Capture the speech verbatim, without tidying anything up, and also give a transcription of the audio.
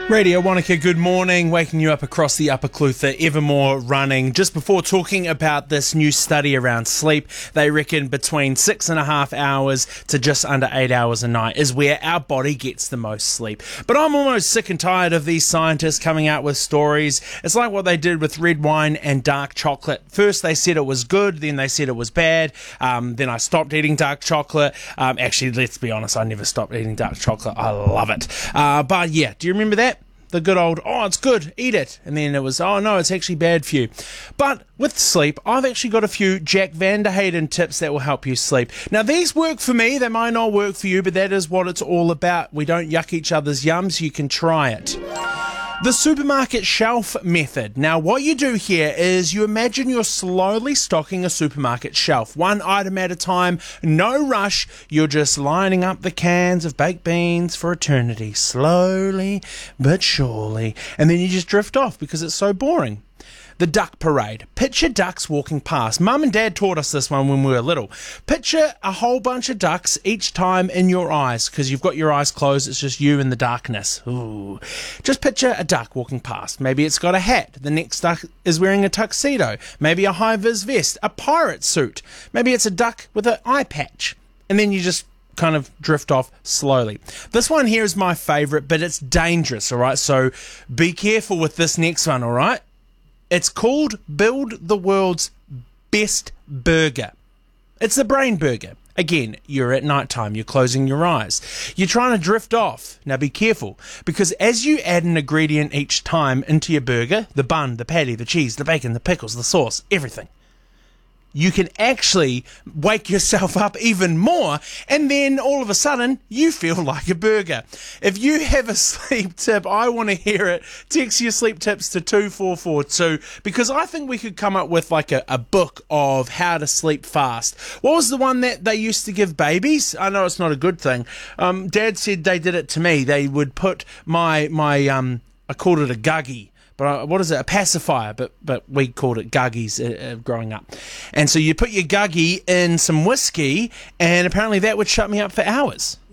Radio Wanaka, good morning, waking you up across the Upper Clutha, Evermore running. Just before talking about this new study around sleep, they reckon between six and a half hours to just under eight hours a night is where our body gets the most sleep. But I'm almost sick and tired of these scientists coming out with stories. It's like what they did with red wine and dark chocolate. First they said it was good, then they said it was bad, um, then I stopped eating dark chocolate. Um, actually, let's be honest, I never stopped eating dark chocolate. I love it. Uh, but yeah, do you remember that? The good old, oh, it's good, eat it. And then it was, oh, no, it's actually bad for you. But with sleep, I've actually got a few Jack Van der Hayden tips that will help you sleep. Now, these work for me. They might not work for you, but that is what it's all about. We don't yuck each other's yums. You can try it. The supermarket shelf method. Now, what you do here is you imagine you're slowly stocking a supermarket shelf, one item at a time, no rush. You're just lining up the cans of baked beans for eternity, slowly but surely. And then you just drift off because it's so boring. The duck parade. Picture ducks walking past. Mum and Dad taught us this one when we were little. Picture a whole bunch of ducks each time in your eyes, because you've got your eyes closed, it's just you in the darkness. Ooh. Just picture a duck walking past. Maybe it's got a hat. The next duck is wearing a tuxedo. Maybe a high-vis vest, a pirate suit. Maybe it's a duck with an eye patch. And then you just kind of drift off slowly. This one here is my favourite, but it's dangerous, all right? So be careful with this next one, all right? It's called Build the World's Best Burger. It's the brain burger. Again, you're at night time, you're closing your eyes. You're trying to drift off. Now be careful, because as you add an ingredient each time into your burger, the bun, the patty, the cheese, the bacon, the pickles, the sauce, everything, you can actually wake yourself up even more, and then all of a sudden you feel like a burger. If you have a sleep tip, I want to hear it. Text your sleep tips to two four four two, because I think we could come up with like a, a book of how to sleep fast. What was the one that they used to give babies? I know it's not a good thing. Um, Dad said they did it to me. They would put my, my um, I called it a guggy. But uh, what is it? A pacifier, but but we called it guggies uh, uh, growing up. And so you put your guggy in some whiskey, and apparently that would shut me up for hours.